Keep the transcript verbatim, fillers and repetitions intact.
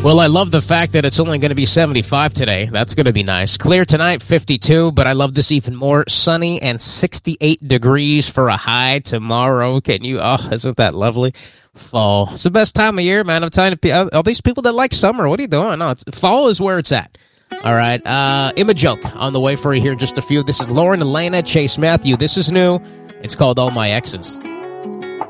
Well, I love the fact that it's only going to be seventy-five today. That's going to be nice. Clear tonight, fifty-two, but I love this even more. Sunny and sixty-eight degrees for a high tomorrow. Can you, oh, isn't that lovely? Fall. It's the best time of year, man. I'm telling you, all these people that like summer, what are you doing? No, it's, fall is where it's at. All right. Uh, Image Joke on the way for you here in just a few. This is Lauren, Elena, Chase Matthew. This is new. It's called All My Exes.